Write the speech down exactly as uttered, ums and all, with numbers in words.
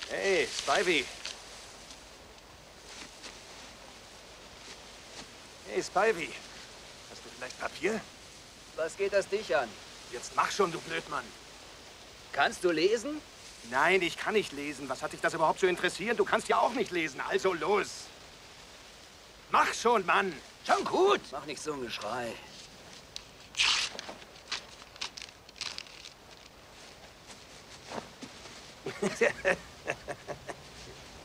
Hey, Spivey. Hey, Spivey. Hast du vielleicht Papier? Was geht das dich an? Jetzt mach schon, du Blödmann. Kannst du lesen? Nein, ich kann nicht lesen. Was hat dich das überhaupt zu interessieren? Du kannst ja auch nicht lesen. Also los. Mach schon, Mann. Schon gut. Mach nicht so ein Geschrei.